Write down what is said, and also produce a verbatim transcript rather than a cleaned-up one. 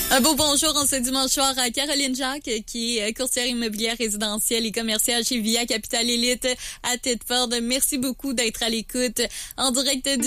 Un beau bonjour en ce dimanche soir à Caroline Jacques, qui est courtière immobilière résidentielle et commerciale chez Via Capital Élite à Thetford. Merci beaucoup d'être à l'écoute en direct du